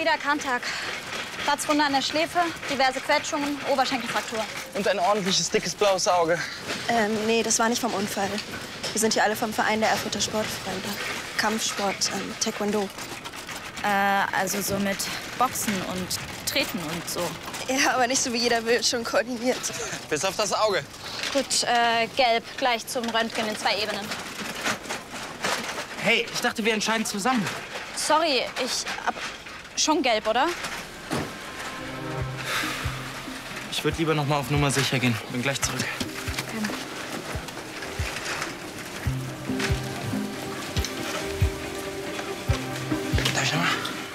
solider Kerntag. Platzwunde an der Schläfe, diverse Quetschungen, Oberschenkelfraktur. Und ein ordentliches, dickes blaues Auge. Nee, das war nicht vom Unfall. Wir sind hier alle vom Verein der Erfurter Sportfreunde. Kampfsport, Taekwondo. Also so mit Boxen und Treten und so. Ja, aber nicht so wie jeder will, schon koordiniert. Bis auf das Auge. Gut, gelb, gleich zum Röntgen in 2 Ebenen. Hey, ich dachte, wir entscheiden zusammen. Sorry, schon gelb, oder? Ich würde lieber noch mal auf Nummer sicher gehen. Bin gleich zurück. Darf ich noch mal?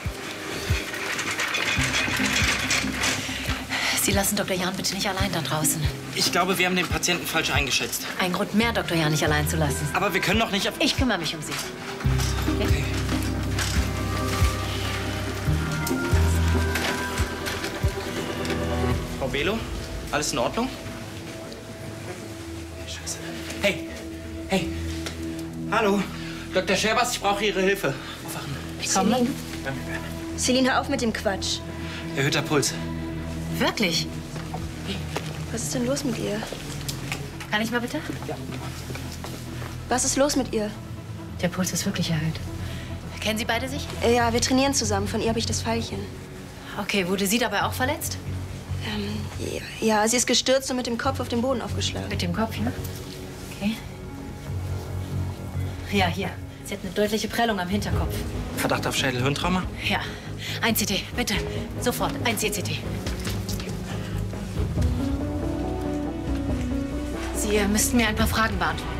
Sie lassen Dr. Jahn bitte nicht allein da draußen. Ich glaube, wir haben den Patienten falsch eingeschätzt. Ein Grund mehr, Dr. Jahn nicht allein zu lassen. Aber wir können doch nicht auf... Ich kümmere mich um Sie. Okay. Frau Belo, alles in Ordnung? Scheiße. Hey, hey. Hallo. Dr. Scherbas, ich brauche Ihre Hilfe. Aufwachen. Ich komme. Celine, hör auf mit dem Quatsch. Erhöhter Puls. Wirklich? Was ist denn los mit ihr? Kann ich mal bitte? Ja. Was ist los mit ihr? Der Puls ist wirklich erhöht. Kennen Sie beide sich? Ja, wir trainieren zusammen. Von ihr habe ich das Pfeilchen. Okay, wurde sie dabei auch verletzt? Ja, sie ist gestürzt und mit dem Kopf auf den Boden aufgeschlagen. Mit dem Kopf, ja? Okay. Ja, hier. Sie hat eine deutliche Prellung am Hinterkopf. Verdacht auf Schädel-Hirntrauma? Ja. Ein CT, bitte. Sofort. Ein CCT. Sie müssten mir ein paar Fragen beantworten.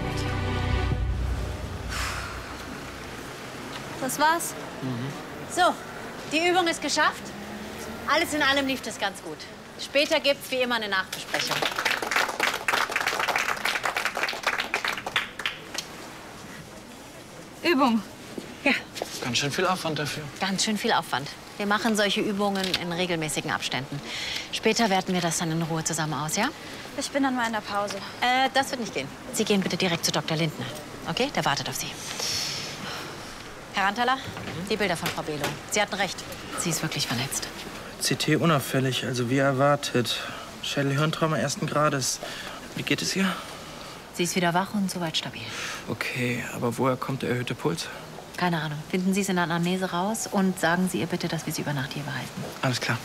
Das war's? So, die Übung ist geschafft. Alles in allem lief das ganz gut. Später gibt's wie immer eine Nachbesprechung. Übung. Ja, Ganz schön viel Aufwand dafür. ganz schön viel Aufwand. Wir machen solche Übungen in regelmäßigen Abständen. Später werten wir das dann in Ruhe zusammen aus, ja? Ich bin dann mal in der Pause. Das wird nicht gehen. Sie gehen bitte direkt zu Dr. Lindner. Okay? Der wartet auf Sie. Herr Rantaler, die Bilder von Frau Belo. Sie hatten recht. Sie ist wirklich verletzt. CT unauffällig, also wie erwartet. Schädel-Hirntrauma 1. Grades. Wie geht es ihr? Sie ist wieder wach und soweit stabil. Okay, aber woher kommt der erhöhte Puls? Keine Ahnung. Finden Sie es in der Anamnese raus und sagen Sie ihr bitte, dass wir sie über Nacht hier behalten. Alles klar.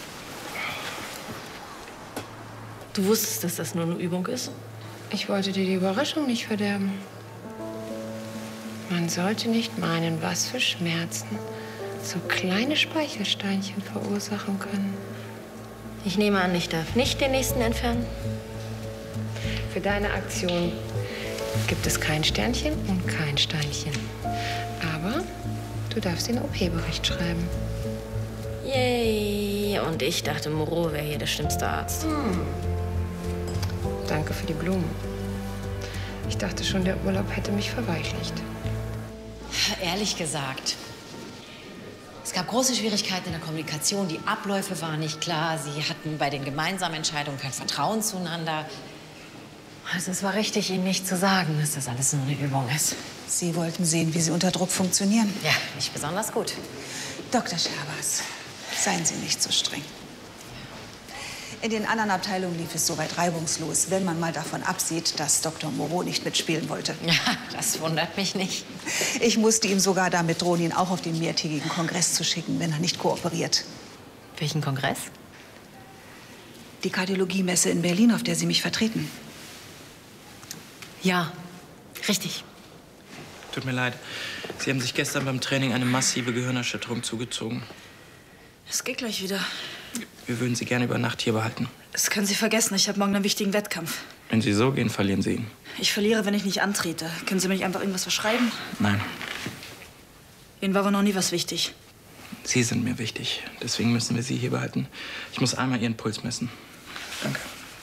Du wusstest, dass das nur eine Übung ist? Ich wollte dir die Überraschung nicht verderben. Man sollte nicht meinen, was für Schmerzen so kleine Speichelsteinchen verursachen können. Ich nehme an, ich darf nicht den nächsten entfernen. Für deine Aktion gibt es kein Sternchen und kein Steinchen. Aber du darfst den OP-Bericht schreiben. Yay. Und ich dachte, Moreau wäre hier der schlimmste Arzt. Danke für die Blumen. Ich dachte schon, der Urlaub hätte mich verweichlicht. Ehrlich gesagt, es gab große Schwierigkeiten in der Kommunikation. Die Abläufe waren nicht klar. Sie hatten bei den gemeinsamen Entscheidungen kein Vertrauen zueinander. Also es war richtig, Ihnen nicht zu sagen, dass das alles nur eine Übung ist. Sie wollten sehen, wie Sie unter Druck funktionieren. Ja, nicht besonders gut. Dr. Scherbas, seien Sie nicht so streng. In den anderen Abteilungen lief es soweit reibungslos, wenn man mal davon absieht, dass Dr. Moreau nicht mitspielen wollte. Ja, das wundert mich nicht. Ich musste ihm sogar damit drohen, ihn auch auf den mehrtägigen Kongress zu schicken, wenn er nicht kooperiert. Welchen Kongress? Die Kardiologiemesse in Berlin, auf der Sie mich vertreten. Ja, richtig. Tut mir leid. Sie haben sich gestern beim Training eine massive Gehirnerschütterung zugezogen. Es geht gleich wieder. Wir würden Sie gerne über Nacht hier behalten. Das können Sie vergessen. Ich habe morgen einen wichtigen Wettkampf. Wenn Sie so gehen, verlieren Sie ihn. Ich verliere, wenn ich nicht antrete. Können Sie mir nicht einfach irgendwas verschreiben? Nein, Ihnen war aber noch nie was wichtig. Sie sind mir wichtig. Deswegen müssen wir Sie hier behalten. Ich muss einmal Ihren Puls messen. Danke.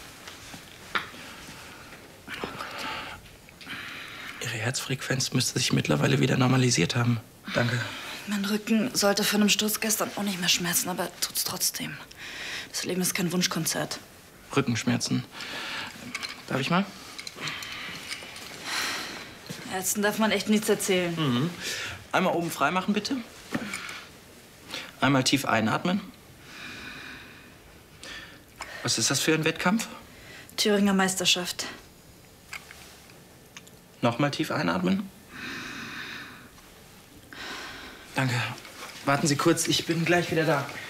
Ihre Herzfrequenz müsste sich mittlerweile wieder normalisiert haben. Danke. Mein Rücken sollte von einem Sturz gestern auch nicht mehr schmerzen, aber tut's trotzdem. Das Leben ist kein Wunschkonzert. Rückenschmerzen. Darf ich mal? Ärzten darf man echt nichts erzählen. Einmal oben frei machen, bitte. Einmal tief einatmen. Was ist das für ein Wettkampf? Thüringer Meisterschaft. Nochmal tief einatmen. Danke. Warten Sie kurz, ich bin gleich wieder da.